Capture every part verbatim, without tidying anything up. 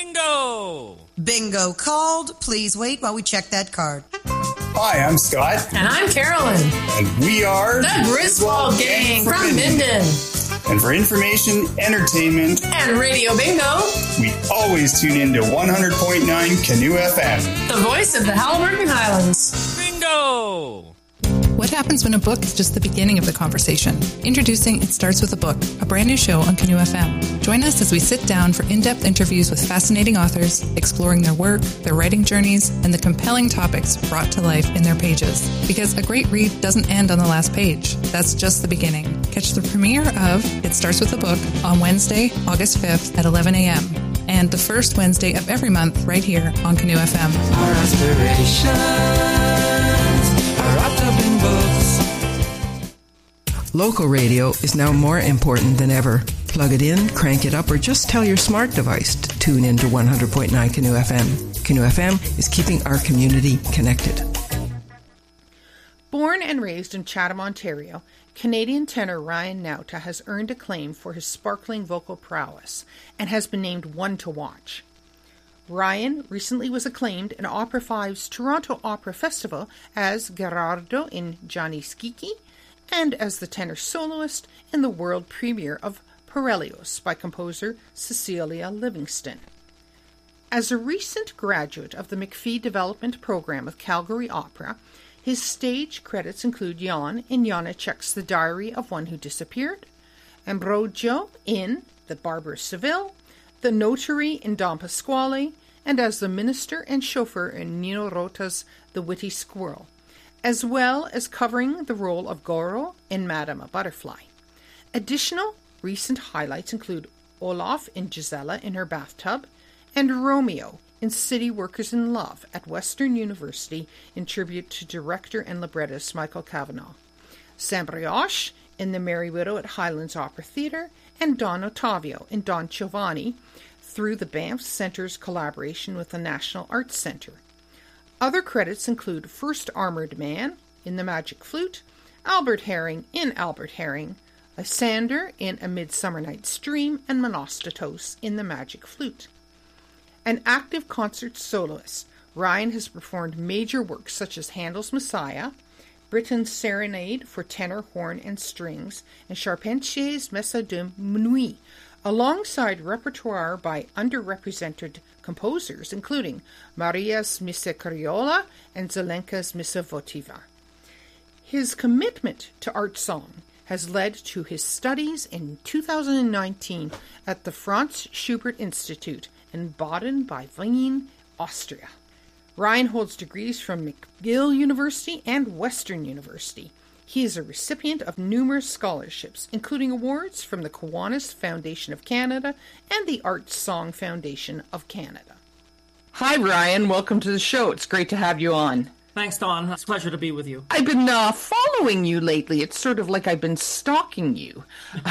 Bingo! Bingo called. Please wait while we check that card. Hi, I'm Scott. And I'm Carolyn. And we are the Griswold Gang from, from Minden. And for information, entertainment, and Radio Bingo, we always tune in to one hundred point nine Canoe F M. The voice of the Haliburton Highlands. Bingo! What happens when a book is just the beginning of the conversation? Introducing It Starts With a Book, a brand new show on Canoe F M. Join us as we sit down for in-depth interviews with fascinating authors, exploring their work, their writing journeys, and the compelling topics brought to life in their pages. Because a great read doesn't end on the last page. That's just the beginning. Catch the premiere of It Starts With a Book on Wednesday, August fifth at eleven a.m. and the first Wednesday of every month right here on Canoe F M. Our aspirations are wrapped up in books. Local radio is now more important than ever. Plug it in, crank it up, or just tell your smart device to tune in to one hundred point nine Canoe F M. Canoe F M is keeping our community connected. Born and raised in Chatham, Ontario, Canadian tenor Ryan Nauta has earned acclaim for his sparkling vocal prowess and has been named one to watch. Ryan recently was acclaimed in Opera five's Toronto Opera Festival as Gerardo in Gianni Schicchi and as the tenor soloist in the world premiere of Parellios by composer Cecilia Livingston. As a recent graduate of the McPhee Development Program of Calgary Opera, his stage credits include Jan in Janacek's The Diary of One Who Disappeared, Ambrogio in The Barber of Seville, The Notary in Don Pasquale, and as the minister and chauffeur in Nino Rota's The Witty Squirrel, as well as covering the role of Goro in Madame a Butterfly. Additional recent highlights include Olaf in Gisela in Her Bathtub, and Romeo in City Workers in Love at Western University in tribute to director and librettist Michael Kavanagh, Sam Brioche in The Merry Widow at Highlands Opera Theatre, and Don Ottavio in Don Giovanni through the Banff Centre's collaboration with the National Arts Centre. Other credits include First Armoured Man in The Magic Flute, Albert Herring in Albert Herring, Lysander in A Midsummer Night's Dream, and Monostatos in The Magic Flute. An active concert soloist, Ryan has performed major works such as Handel's Messiah, Britten's Serenade for tenor, horn, and strings, and Charpentier's Messe de Minuit, alongside repertoire by underrepresented composers, including Maria's Missa Criolla and Zelenka's Missa Votiva. His commitment to art song has led to his studies in two thousand nineteen at the Franz Schubert Institute in Baden by Wien, Austria. Ryan holds degrees from McGill University and Western University. He is a recipient of numerous scholarships, including awards from the Kiwanis Foundation of Canada and the Art Song Foundation of Canada. Hi, Ryan. Welcome to the show. It's great to have you on. Thanks, Dawn. It's a pleasure to be with you. I've been uh, following you lately. It's sort of like I've been stalking you.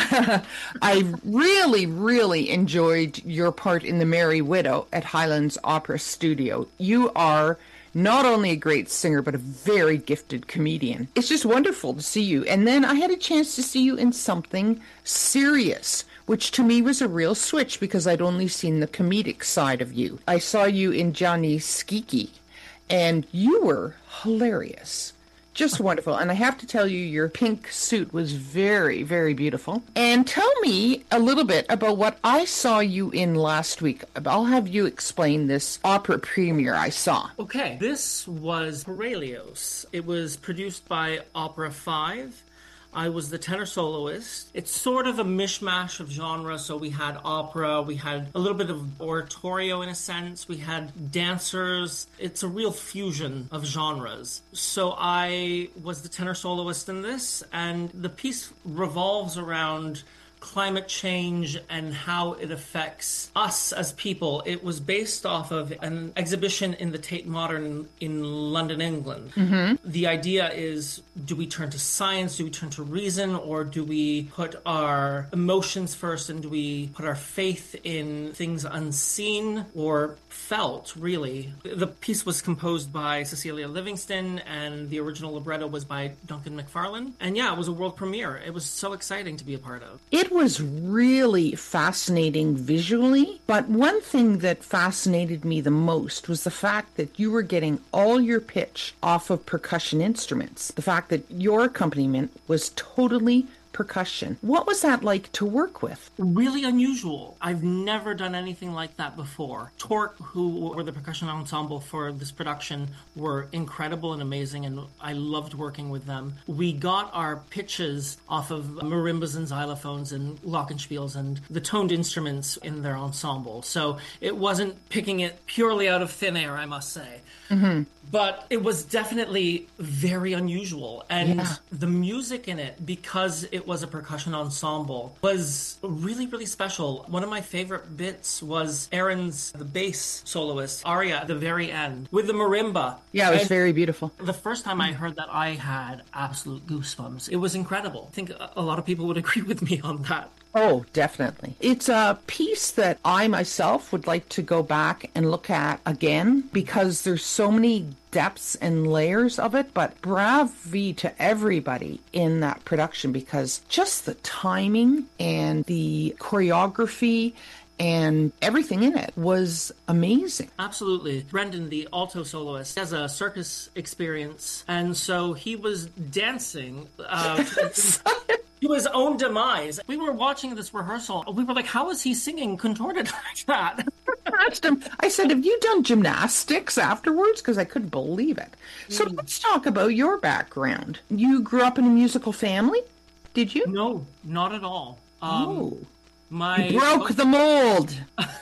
I really, really enjoyed your part in The Merry Widow at Highlands Opera Studio. You are not only a great singer, but a very gifted comedian. It's just wonderful to see you. And then I had a chance to see you in something serious, which to me was a real switch because I'd only seen the comedic side of you. I saw you in Gianni Schicchi. And you were hilarious. Just wonderful. And I have to tell you, your pink suit was very, very beautiful. And tell me a little bit about what I saw you in last week. I'll have you explain this opera premiere I saw. Okay. This was Parellios. It was produced by Opera five. I was the tenor soloist. It's sort of a mishmash of genres. So we had opera, we had a little bit of oratorio in a sense, we had dancers. It's a real fusion of genres. So I was the tenor soloist in this, and the piece revolves around climate change and how it affects us as people. It was based off of an exhibition in the Tate Modern in London, England. Mm-hmm. The idea is, do we turn to science, do we turn to reason, or do we put our emotions first, and do we put our faith in things unseen or felt, really? The piece was composed by Cecilia Livingston, and the original libretto was by Duncan McFarlane. And yeah, it was a world premiere. It was so exciting to be a part of. It It was really fascinating visually, but one thing that fascinated me the most was the fact that you were getting all your pitch off of percussion instruments. The fact that your accompaniment was totally percussion. What was that like to work with? Really unusual. I've never done anything like that before. Torque, who were the percussion ensemble for this production, were incredible and amazing, and I loved working with them. We got our pitches off of marimbas and xylophones and glockenspiels and the toned instruments in their ensemble. So it wasn't picking it purely out of thin air, I must say. Mm-hmm. But it was definitely very unusual. And Yeah. the music in it, because it was a percussion ensemble, was really, really special. One of my favorite bits was Aaron's, the bass soloist, aria at the very end with the marimba. Yeah, it was And very beautiful. the first time I heard that, I had absolute goosebumps. It was incredible. I think a a lot of people would agree with me on that. Oh, definitely. It's a piece that I myself would like to go back and look at again because there's so many depths and layers of it. But bravo to everybody in that production because just the timing and the choreography and everything in it was amazing. Absolutely. Brendan, the alto soloist, has a circus experience, and so he was dancing uh, to his own demise. We were watching this rehearsal. We were like, how is he singing contorted like that? I asked him, I said, have you done gymnastics afterwards? Because I couldn't believe it. So Mm. let's talk about your background. You grew up in a musical family? Did you? No, not at all. Um, Oh. My You broke the mold.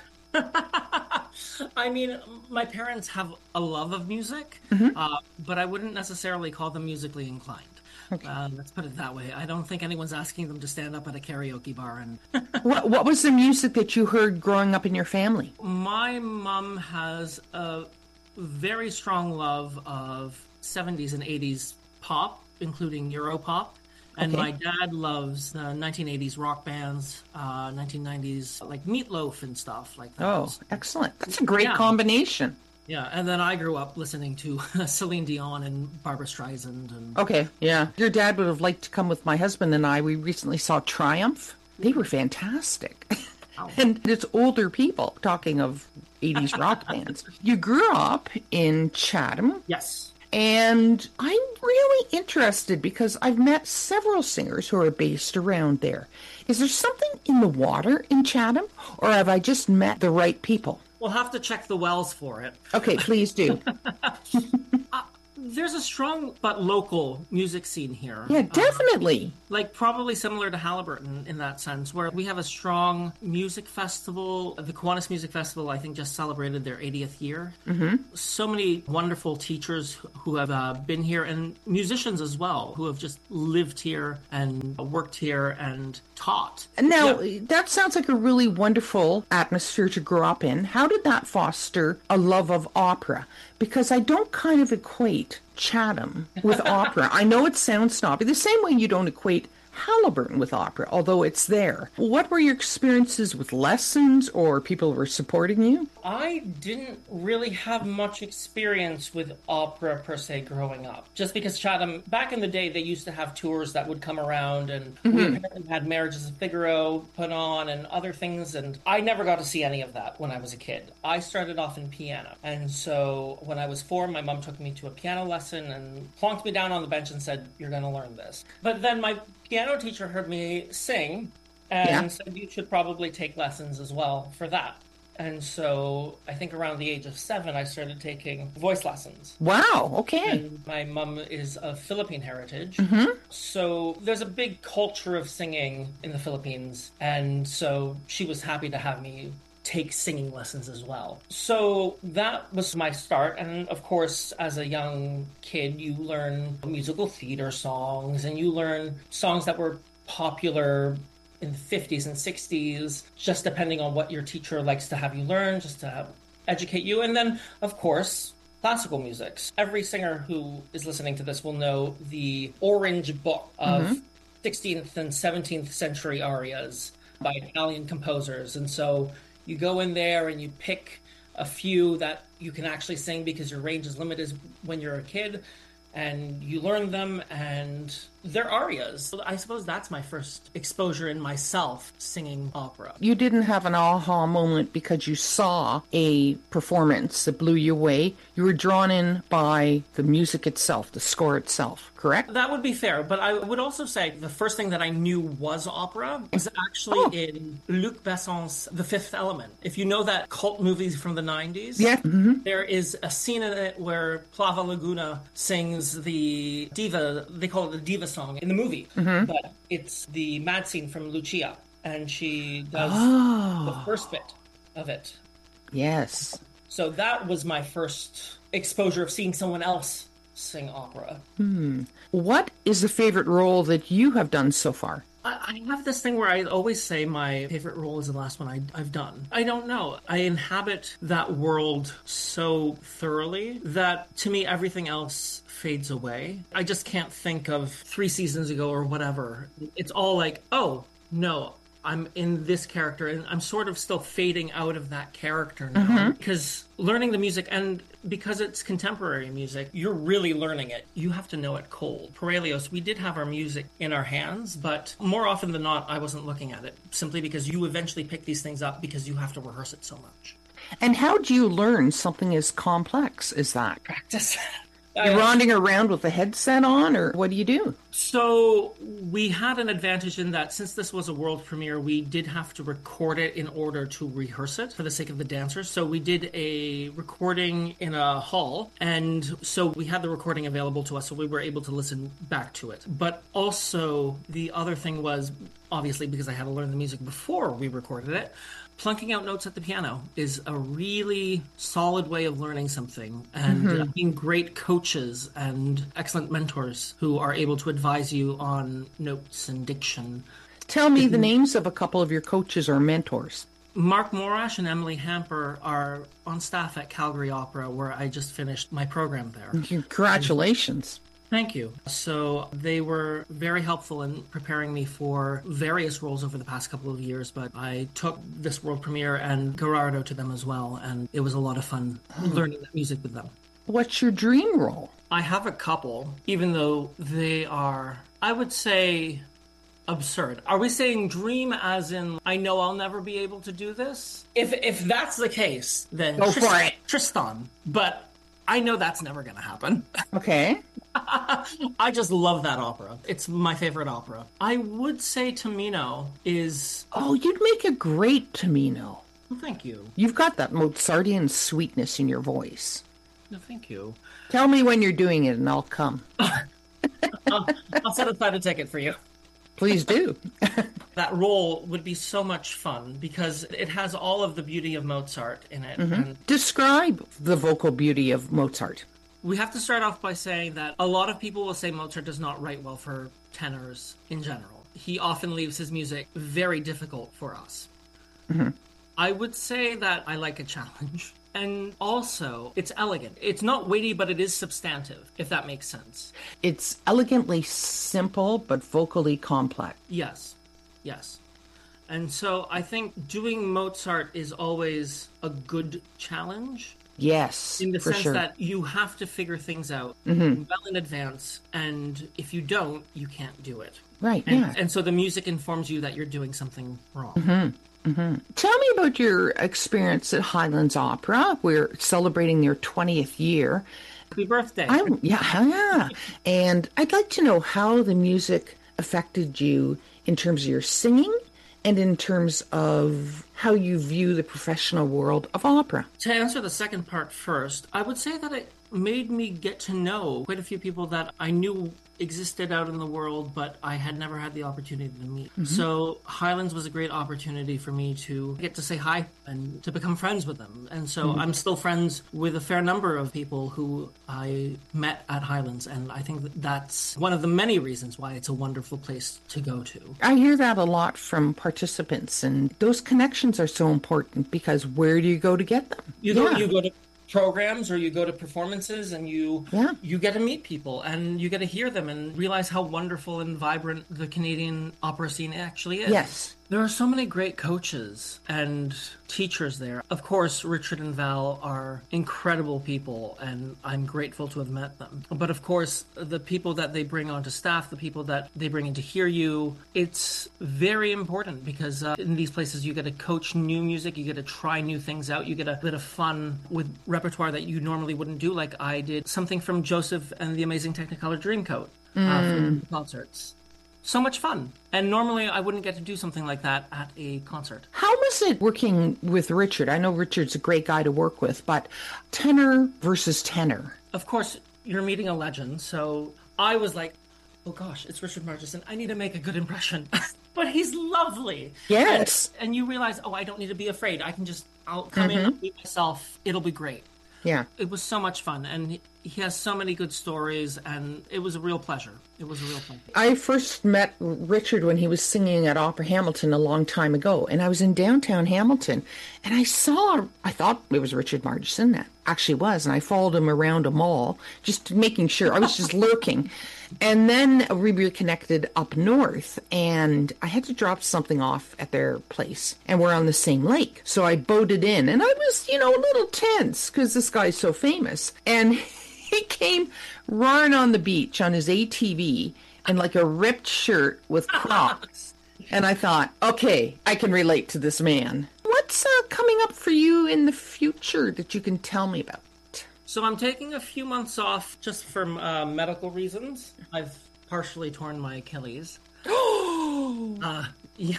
I mean, my parents have a love of music, Mm-hmm. uh, but I wouldn't necessarily call them musically inclined. Uh, let's put it that way. I don't think anyone's asking them to stand up at a karaoke bar. And What, what was the music that you heard growing up in your family? my mom has a very strong love of seventies and eighties pop, including Europop. And Okay. my dad loves the nineteen eighties rock bands, uh, nineteen nineties, like Meatloaf and stuff like that. Oh, excellent. That's a great Yeah. combination. Yeah, and then I grew up listening to Celine Dion and Barbara Streisand. And Okay, yeah. Your dad would have liked to come with my husband and I. We recently saw Triumph. They were fantastic. And it's older people, talking of eighties rock bands. You grew up in Chatham. Yes. And I'm really interested because I've met several singers who are based around there. Is there something in the water in Chatham, or have I just met the right people? We'll have to check the wells for it. Okay, please do. There's a strong but local music scene here. Yeah, Uh, definitely. like probably similar to Halliburton in that sense, where we have a strong music festival. The Kiwanis Music Festival, I think, just celebrated their eightieth year. Mm-hmm. So many wonderful teachers who have uh, been here, and musicians as well, who have just lived here and worked here and taught. Now, Yeah. that sounds like a really wonderful atmosphere to grow up in. How did that foster a love of opera? Because I don't kind of equate Chatham with opera. I know it sounds snobby, the same way you don't equate Halliburton with opera, although it's there. What were your experiences with lessons or people who were supporting you? I didn't really have much experience with opera per se growing up. Just because Chatham, back in the day, they used to have tours that would come around, and we apparently had Marriages of Figaro put on and other things, and I never got to see any of that when I was a kid. I started off in piano, and so when I was four, my mom took me to a piano lesson and plonked me down on the bench and said, "You're going to learn this." But then my piano teacher heard me sing and Yeah. said, "You should probably take lessons as well for that." And so I think around the age of seven, I started taking voice lessons. Wow, okay. And my mom is of Philippine heritage. So there's a big culture of singing in the Philippines. And so she was happy to have me take singing lessons as well. So that was my start. And of course, as a young kid, you learn musical theater songs and you learn songs that were popular in the fifties and sixties, just depending on what your teacher likes to have you learn, just to have, educate you. And then, of course, classical musics. Every singer who is listening to this will know the Orange Book of sixteenth and seventeenth century arias by Italian composers. And so you go in there and you pick a few that you can actually sing because your range is limited when you're a kid, and you learn them, and They're arias. I suppose that's my first exposure in myself singing opera. You didn't have an aha moment because you saw a performance that blew you away. You were drawn in by the music itself, the score itself, correct? That would be fair, but I would also say the first thing that I knew was opera was actually Oh. in Luc Besson's The Fifth Element. If you know that cult movie from the nineties, Yeah. Mm-hmm. there is a scene in it where Plava Laguna sings the diva, they call it the diva song in the movie, Mm-hmm. but it's the mad scene from Lucia, and she does Oh. the first bit of it. Yes. So that was my first exposure of seeing someone else sing opera. What is the favorite role that you have done so far? I I have this thing where I always say my favorite role is the last one I, I've done. I don't know. I inhabit that world so thoroughly that to me everything else fades away. I just can't think of three seasons ago or whatever. It's all like, oh, no, I'm in this character, and I'm sort of still fading out of that character now. Because learning the music, and because it's contemporary music, you're really learning it. You have to know it cold. Parelios, we did have our music in our hands, but more often than not, I wasn't looking at it, simply because you eventually pick these things up because you have to rehearse it so much. And how do you learn something as complex as that? Practice. You're wandering around with a headset on, or what do you do? So we had an advantage in that since this was a world premiere, we did have to record it in order to rehearse it for the sake of the dancers. So we did a recording in a hall, and so we had the recording available to us, so we were able to listen back to it. But also the other thing was, obviously because I had to learn the music before we recorded it, plunking out notes at the piano is a really solid way of learning something, and mm-hmm. uh, being great coaches and excellent mentors who are able to advise you on notes and diction. Tell me the names of a couple of your coaches or mentors. Mark Morash and Emily Hamper are on staff at Calgary Opera, where I just finished my program there. Congratulations. Thank you. So they were very helpful in preparing me for various roles over the past couple of years, but I took this world premiere and Gerardo to them as well, and it was a lot of fun learning that music with them. What's your dream role? I have a couple, even though they are, I would say, absurd. Are we saying dream as in, I know I'll never be able to do this? If if that's the case, then Go Trist- for it. Tristan. But I know that's never going to happen. Okay. I just love that opera. It's my favorite opera. I would say Tamino is... Oh, you'd make a great Tamino. Well, thank you. You've got that Mozartian sweetness in your voice. No, thank you. Tell me when you're doing it and I'll come. I'll, I'll set aside a ticket for you. Please do. That role would be so much fun because it has all of the beauty of Mozart in it. Mm-hmm. And describe the vocal beauty of Mozart. We have to start off by saying that a lot of people will say Mozart does not write well for tenors in general. He often leaves his music very difficult for us. Mm-hmm. I would say that I like a challenge. And also, it's elegant. It's not weighty, but it is substantive, if that makes sense. It's elegantly simple, but vocally complex. Yes, yes. And so I think doing Mozart is always a good challenge. Yes, in the for sense sure. that you have to figure things out mm-hmm. well in advance, and if you don't, you can't do it. Right, and, yeah. And so the music informs you that you're doing something wrong. Mm-hmm. Mm-hmm. Tell me about your experience at Highlands Opera. We're celebrating their twentieth year. Happy birthday. I'm, yeah, yeah. And I'd like to know how the music affected you in terms of your singing and in terms of how you view the professional world of opera. To answer the second part first, I would say that it made me get to know quite a few people that I knew existed out in the world, but I had never had the opportunity to meet. Mm-hmm. So Highlands was a great opportunity for me to get to say hi and to become friends with them. And so mm-hmm. I'm still friends with a fair number of people who I met at Highlands. And I think that that's one of the many reasons why it's a wonderful place to go to. I hear that a lot from participants, and those connections are so important because where do you go to get them? You yeah. go, you go to programs or you go to performances and you yeah. you get to meet people and you get to hear them and realize how wonderful and vibrant the Canadian opera scene actually is. Yes, There are so many great coaches and teachers there. Of course, Richard and Val are incredible people, and I'm grateful to have met them. But of course, the people that they bring onto staff, the people that they bring in to hear you, it's very important because uh, in these places you get to coach new music, you get to try new things out, you get a bit of fun with repertoire that you normally wouldn't do, like I did something from Joseph and the Amazing Technicolor Dreamcoat uh, Mm. for concerts. So much fun. And normally I wouldn't get to do something like that at a concert. How was it working with Richard? I know Richard's a great guy to work with, but tenor versus tenor. Of course, you're meeting a legend, so I was like, oh gosh, it's Richard Margeson. I need to make a good impression. But he's lovely. Yes. And, and you realize, oh, I don't need to be afraid. I can just, I'll come in and be myself. It'll be great. Yeah. It was so much fun. And he, he has so many good stories, and it was a real pleasure. It was a real pleasure. I first met Richard when he was singing at Opera Hamilton a long time ago, and I was in downtown Hamilton, and I saw, I thought it was Richard Margeson, that actually was, and I followed him around a mall, just making sure. I was just lurking. And then we reconnected up north, and I had to drop something off at their place, and we're on the same lake. So I boated in, and I was, you know, a little tense because this guy's so famous. And he came roaring on the beach on his A T V in like a ripped shirt with Crocs. And I thought, okay, I can relate to this man. What's uh, coming up for you in the future that you can tell me about? So I'm taking a few months off just for uh, medical reasons. I've partially torn my Achilles. uh, yeah.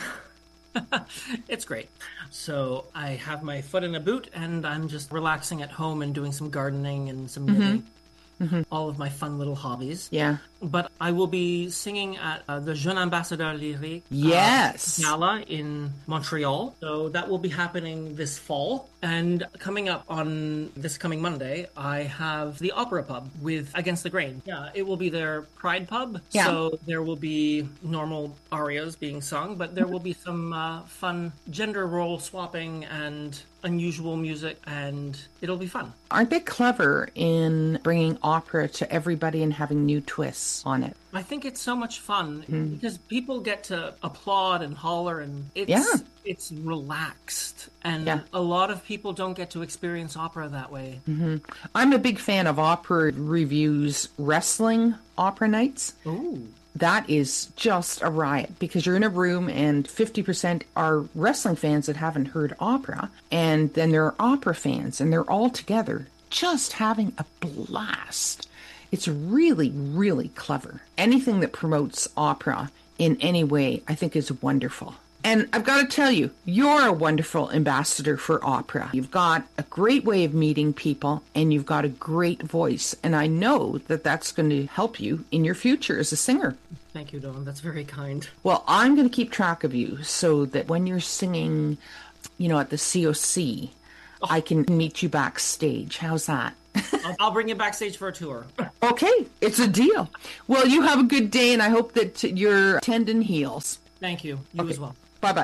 It's great. So I have my foot in a boot, and I'm just relaxing at home and doing some gardening and some knitting. Mm-hmm. Mm-hmm. All of my fun little hobbies. Yeah. But I will be singing at uh, the Jeune Ambassadeur Lyrique yes. uh, Gala in Montreal. So that will be happening this fall. And coming up on this coming Monday, I have the Opera Pub with Against the Grain. Yeah, it will be their Pride Pub. Yeah. So there will be normal arias being sung, but there will be some uh, fun gender role swapping and unusual music, and it'll be fun. Aren't they clever in bringing opera to everybody and having new twists on it? I think it's so much fun Mm. because people get to applaud and holler, and it's Yeah. it's relaxed. And Yeah. a lot of people don't get to experience opera that way. Mm-hmm. I'm a big fan of Opera Review's wrestling opera nights. Ooh. That is just a riot because you're in a room and fifty percent are wrestling fans that haven't heard opera. And then there are opera fans, and they're all together just having a blast. It's really, really clever. Anything that promotes opera in any way, I think, is wonderful. And I've got to tell you, you're a wonderful ambassador for opera. You've got a great way of meeting people, and you've got a great voice. And I know that that's going to help you in your future as a singer. Thank you, Dawn. That's very kind. Well, I'm going to keep track of you so that when you're singing, you know, at the C O C, oh. I can meet you backstage. How's that? I'll, I'll bring you backstage for a tour. Okay, it's a deal. Well, you have a good day, and I hope that your tendon heals. Thank you. You okay. as well. Bye-bye.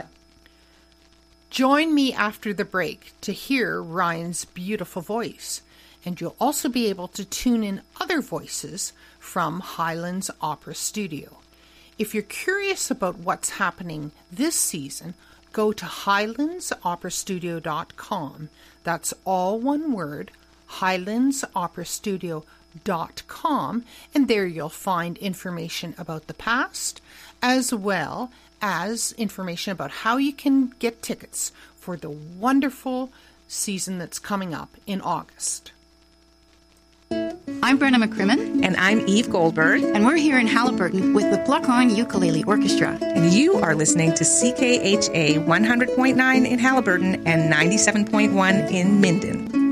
Join me after the break to hear Ryan's beautiful voice. And you'll also be able to tune in other voices from Highlands Opera Studio. If you're curious about what's happening this season, go to highlands opera studio dot com. That's all one word, highlands opera studio dot com. And there you'll find information about the past, as well as information about how you can get tickets for the wonderful season that's coming up in August. I'm Brenna McCrimmon. And I'm Eve Goldberg. And we're here in Haliburton with the Pluck-On Ukulele Orchestra. And you are listening to C K H A one hundred point nine in Haliburton and ninety-seven point one in Minden.